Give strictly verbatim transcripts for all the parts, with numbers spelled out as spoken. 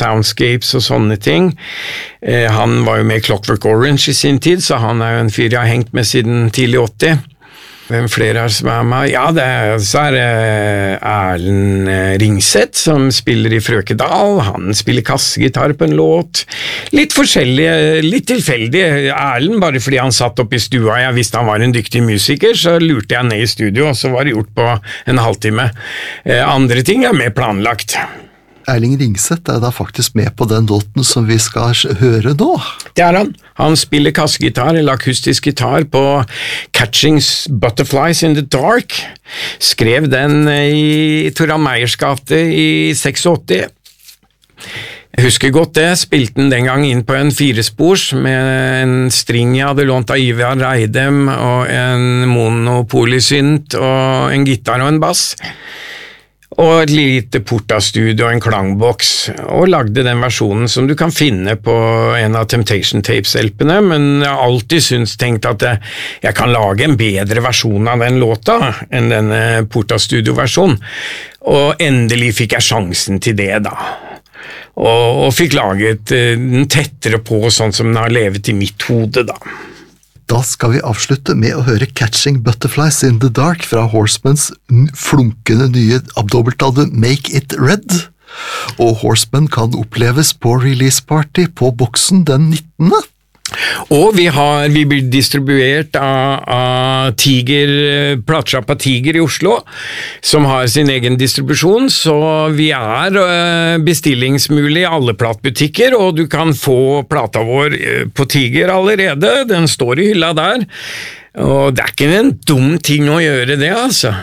soundscapes og sånne ting. Eh, han var jo med i Clockwork Orange i sin tid, så han er jo en fyr jeg har hengt med siden tidlig åtti. Hvem flere som er med? Ja, det er, så er det Erlend Ringseth som spiller i Frøkedal. Han spiller kassegitar på en låt. Litt forskjellig, litt tilfeldig. Erlend, bare fordi han satt oppe i stua, jeg visste han var en dyktig musiker, så lurte jeg ned i studio, og så var det gjort på en halvtime. Andre ting er mer planlagt. Erling Ringseth er da faktisk med på den låten som vi skal høre nå. Det er han. Han spiller kassegitar, eller akustisk gitar, på Catching Butterflies in the Dark. Skrev den i Toran Meyers gate i åttiseks. Jeg husker godt det, spilte den den gang inn på en firespors med en string jeg hadde lånt av Ivar Reidem, og en monopolysynt, og en gitar og en bass. Og et lite portastudio og en klangboks, og lagde den versjonen som du kan finne på en av Temptation Tapes-elpene, men jeg har alltid syntes tenkt at jeg, jeg kan lage en bedre versjon av den låta enn denne portastudio-versjonen, og endelig fikk jeg sjansen til det da, og, og fikk laget den tettere på sånn som den har levet i mitt hode da. Da skal vi avslutte med å høre Catching Butterflies in the Dark fra Horsemans flunkende nye dobbeltalbum Make It Red. Og Horseman kan oppleves på release party på Boksen den nittende. Og vi, har, vi blir distribuert av, av Tiger, platesjappa Tiger i Oslo, som har sin egen distribusjon, så vi er bestillingsmulig i alle platebutikker, og du kan få plata vår på Tiger allerede, den står i hylla der, og det er ikke en dum ting å gjøre det, altså.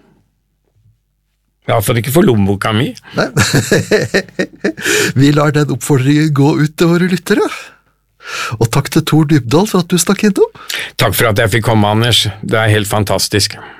I hvert fall ikke for lommeboka mi. Nei. Vi lar den oppfordringen gå ut til våre lyttere. Og takk til Tor Dybdahl for at du stakk innom. Takk for at jeg fikk komme, Anders. Det er helt fantastisk.